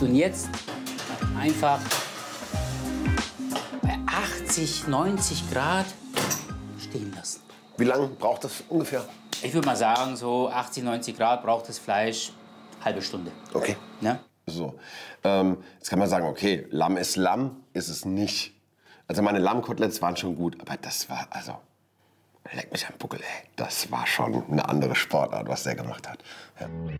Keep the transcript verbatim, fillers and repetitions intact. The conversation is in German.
Und jetzt einfach bei achtzig, neunzig Grad stehen lassen. Wie lange braucht das ungefähr? Ich würde mal sagen, so achtzig, neunzig Grad braucht das Fleisch halbe Stunde. Okay. Ne? So, ähm, jetzt kann man sagen, okay, Lamm ist Lamm, ist es nicht. Also meine Lammkoteletts waren schon gut, aber das war, also, leck mich am Buckel, ey. Das war schon eine andere Sportart, was der gemacht hat. Ja.